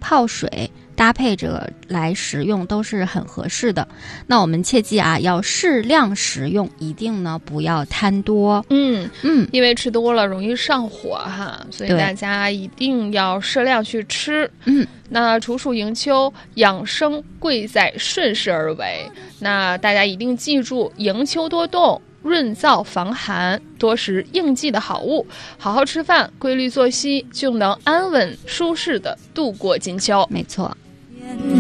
泡水搭配着来食用都是很合适的。那我们切记啊，要适量食用，一定呢不要贪多。 因为吃多了容易上火哈，所以大家一定要适量去吃。那处暑迎秋，养生贵在顺势而为。那大家一定记住，迎秋多动，润燥防寒，多食应季的好物，好好吃饭，规律作息，就能安稳舒适的度过金秋。 没错。